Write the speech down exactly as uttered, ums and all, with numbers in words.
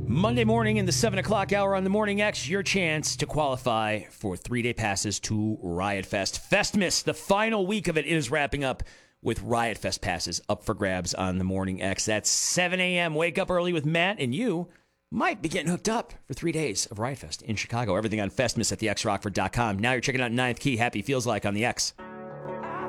Monday morning in the seven o'clock hour on the Morning X, your chance to qualify for three-day passes to Riot Fest. Festmas, the final week of it is wrapping up with Riot Fest passes up for grabs on the Morning X. That's seven a.m. Wake up early with Matt, and you might be getting hooked up for three days of Riot Fest in Chicago. Everything on Festmas at the x rockford dot com. Now you're checking out Ninth Key. Happy Feels Like on the X.